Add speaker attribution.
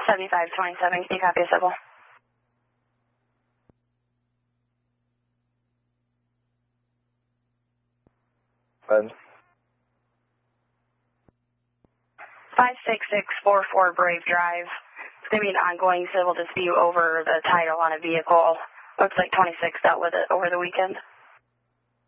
Speaker 1: 7527, can you copy a civil?
Speaker 2: And
Speaker 1: 56644 Brave Drive. It's going to be an ongoing civil dispute over the title on a vehicle. Looks like 26 dealt with it over the weekend.